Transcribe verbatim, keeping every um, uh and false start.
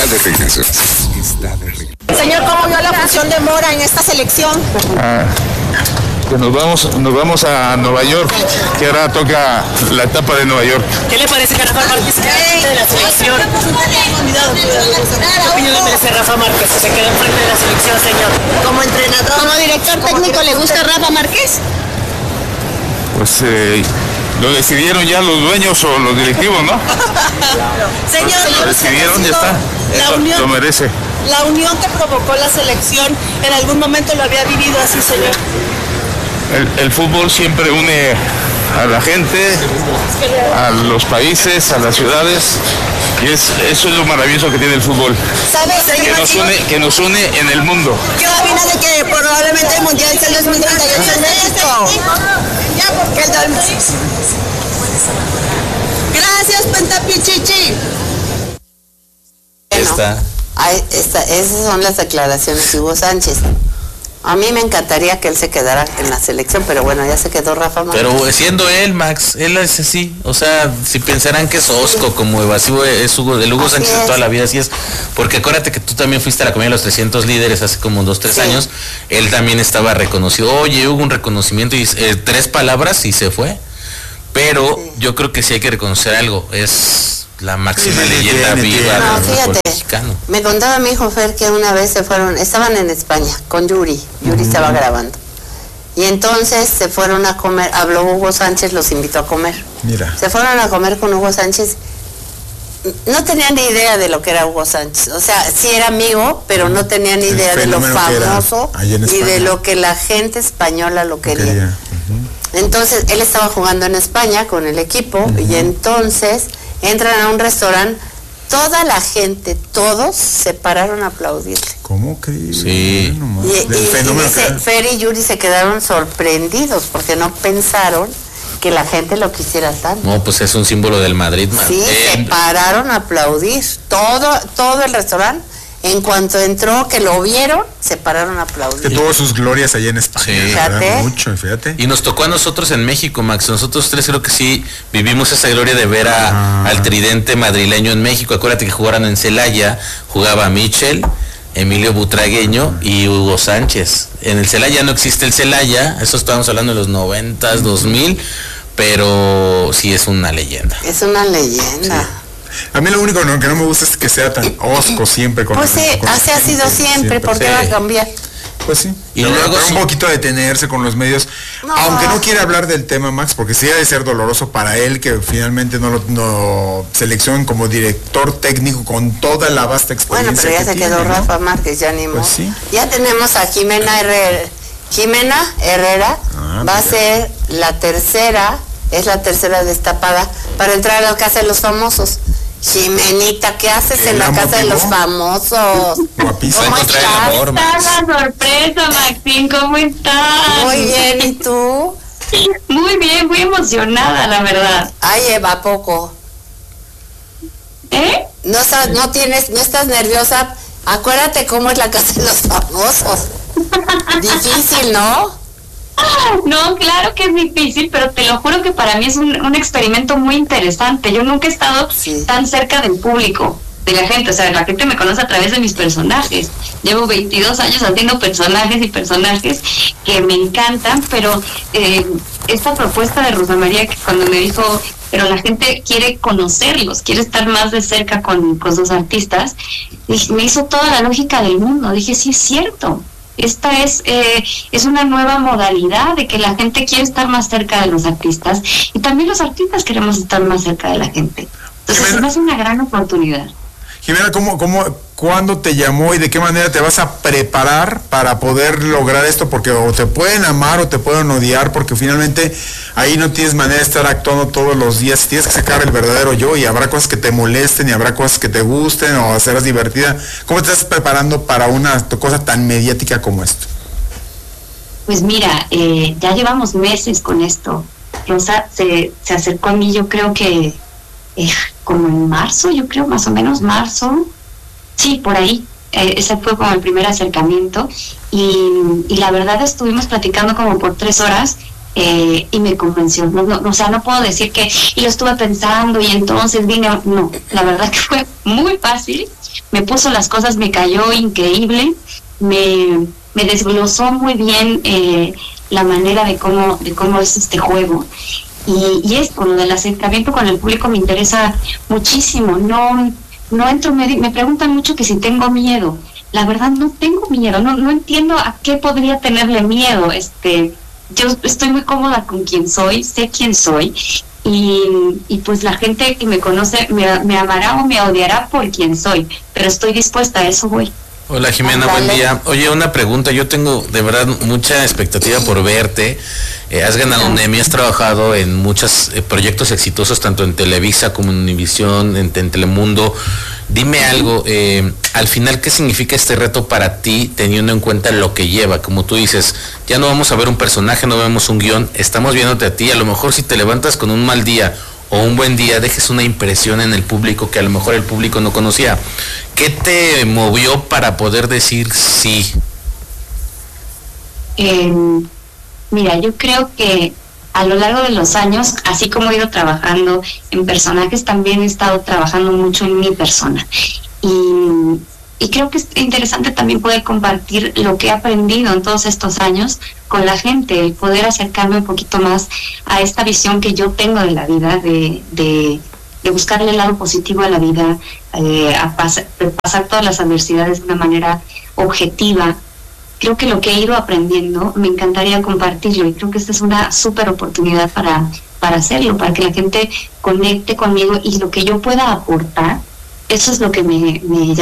Está de regreso. Está de regreso. Señor, ¿cómo vio la función de Mora en esta selección? Ah, que nos vamos, nos vamos a Nueva York, que ahora toca la etapa de Nueva York. ¿Qué le parece que Rafa Márquez se quede de la selección? ¿Qué opinión le merece Rafa Márquez que se quede enfrente de la selección, señor? Como entrenador, como director técnico, ¿le gusta Rafa Márquez? Pues eh, lo decidieron ya los dueños o los directivos, ¿no? Señor, lo decidieron, ya está. La Lo, unión, lo merece. la unión que provocó la selección, ¿en algún momento lo había vivido así, señor? El, el fútbol siempre une a la gente, a los países, a las ciudades, y es, eso es lo maravilloso que tiene el fútbol. ¿Sabe, Que señor? nos une, que nos une en el mundo. ¿Qué opina de que probablemente el Mundial sea el dos mil treinta y ocho en México? Que el dos- Gracias, Pentapichichi. Está. Ay, esta- esas son las declaraciones de Hugo Sánchez. A mí me encantaría que él se quedara en la selección, pero bueno, ya se quedó Rafa Márquez. Pero siendo él, Max, él es así. O sea, si pensarán que es osco, como evasivo, es Hugo, el Hugo Así Sánchez de es. toda la vida, así es. Porque acuérdate que tú también fuiste a la comida de los trescientos líderes hace como dos, tres Sí. años. Él también estaba reconocido. Oye, hubo un reconocimiento y eh, tres palabras y se fue. Pero Sí. yo creo que sí hay que reconocer algo. Es la máxima Sí, leyenda tiene, viva tiene. No, del fútbol fíjate, mexicano. me contaba mi hijo Fer que una vez se fueron, estaban en España con Yuri, Yuri estaba grabando. Y entonces se fueron a comer, habló Hugo Sánchez, los invitó a comer. Mira. Se fueron a comer con Hugo Sánchez. No tenían ni idea de lo que era Hugo Sánchez. O sea, sí era amigo, pero no tenían ni El idea de lo fenómeno que era famoso allá en y de España. lo que la gente española lo quería. Quería. Ujú. Entonces, él estaba jugando en España con el equipo y entonces entran a un restaurante, toda la gente, todos se pararon a aplaudirle. ¿Cómo crees? Sí. No, nomás, Y, del y- y fenómeno dice, que era. Fer y Yuri se quedaron sorprendidos porque no pensaron que la gente lo quisiera tanto. No, pues es un símbolo del Madrid, man. Sí, Eh, se pararon a aplaudir. Todo, todo el restaurante, en cuanto entró, que lo vieron, se pararon a Que aplaudir. tuvo sus glorias allá en España. Sí. ¿verdad? Fíjate. Mucho, fíjate. Y nos tocó a nosotros en México, Max. Nosotros tres creo que sí vivimos esa gloria de ver a, Ah. al tridente madrileño en México. Acuérdate que jugaron en Celaya, jugaba Michel, Emilio Butragueño y Hugo Sánchez. En el Celaya no existe el Celaya, eso estábamos hablando de los noventas, dos mil, pero sí es una leyenda. Es una leyenda. A mí lo único no- que no me gusta es que sea tan osco siempre con Pues sí, con- así ha sido siempre, ¿por qué sí. va a cambiar? Pues sí. Y Pero- luego pero sí. un poquito detenerse con los medios. No. Aunque no quiere hablar del tema, Max, porque sí ha de ser doloroso para él que finalmente no lo no seleccionen como director técnico con toda la vasta Bueno, experiencia. pero ya que se tiene, quedó ¿no? Rafa Márquez, ya ni modo. Pues sí. Ya tenemos a Jimena Herrera. Jimena Herrera Ah, va a mira. ser la tercera, es la tercera destapada para entrar a la Casa de los Famosos. Jimenita, ¿qué haces en ¿La la Casa de motivó? los Famosos? Guapísima. ¿Cómo Va a encontrar el estás? amor, Max. Está la sorpresa, Maxín, ¿cómo estás? Muy bien, ¿y tú? Muy bien, muy emocionada, la verdad. Ay, Eva, ¿a poco? ¿Eh? ¿No estás, no tienes, no estás nerviosa? Acuérdate cómo es la Casa de los Famosos. Difícil, ¿no? No, claro que es difícil, pero te lo juro que para mí es un, un experimento muy interesante. Yo nunca he estado Sí. tan cerca del público, de la gente. O sea, la gente me conoce a través de mis personajes. Llevo veintidós años haciendo personajes y personajes que me encantan, pero eh, esta propuesta de Rosa María, que cuando me dijo, pero la gente quiere conocerlos, quiere estar más de cerca con, con sus artistas, dije, me hizo toda la lógica del mundo. Dije, sí es cierto. Esta es eh, es una nueva modalidad de que la gente quiere estar más cerca de los artistas y también los artistas queremos estar más cerca de la gente. Entonces Jimena. es una gran oportunidad. Jimena, ¿cómo, cómo, cuándo te llamó y de qué manera te vas a preparar para poder lograr esto? Porque o te pueden amar o te pueden odiar, porque finalmente ahí no tienes manera de estar actuando todos los días. Tienes que sacar el verdadero yo y habrá cosas que te molesten y habrá cosas que te gusten o serás divertida. ¿Cómo te estás preparando para una cosa tan mediática como esto? Pues mira, eh, ya llevamos meses con esto. Rosa se, se acercó a mí, yo creo que eh, como en marzo, yo creo más o menos marzo, sí, por ahí. Eh, ese fue como el primer acercamiento y, y la verdad estuvimos platicando como por tres horas eh, y me convenció. No, no, o sea, no puedo decir que y lo estuve pensando y entonces vine. No, la verdad que fue muy fácil me puso las cosas, me cayó increíble, me, me desglosó muy bien eh, la manera de cómo, de cómo es este juego. Y, y esto, lo del acercamiento con el público me interesa muchísimo. No, no entro, me, me preguntan mucho que si tengo miedo. La verdad no tengo miedo, no, no entiendo a qué podría tenerle miedo. Este, yo estoy muy cómoda con quien soy, sé quién soy, y, y pues la gente que me conoce me, me amará o me odiará por quien soy, pero estoy dispuesta, a eso voy. Hola Jimena, buen día. Oye, una pregunta, yo tengo de verdad mucha expectativa por verte. Eh, has ganado un Emmy, has trabajado en muchos eh, proyectos exitosos, tanto en Televisa como en Univisión, en, en Telemundo. Dime algo, eh, al final, ¿qué significa este reto para ti, teniendo en cuenta lo que lleva? Como tú dices, ya no vamos a ver un personaje, no vemos un guión, estamos viéndote a ti. A lo mejor si te levantas con un mal día o un buen día, dejes una impresión en el público que a lo mejor el público no conocía. ¿Qué te movió para poder decir sí? Eh, mira, yo creo que a lo largo de los años, así como he ido trabajando en personajes, también he estado trabajando mucho en mi persona. Y, y creo que es interesante también poder compartir lo que he aprendido en todos estos años con la gente, el poder acercarme un poquito más a esta visión que yo tengo de la vida, de, de, de buscarle el lado positivo a la vida, eh, a pas- pasar todas las adversidades de una manera objetiva. Creo que lo que he ido aprendiendo me encantaría compartirlo, y creo que esta es una súper oportunidad para, para hacerlo, para que la gente conecte conmigo y lo que yo pueda aportar, eso es lo que me, me llama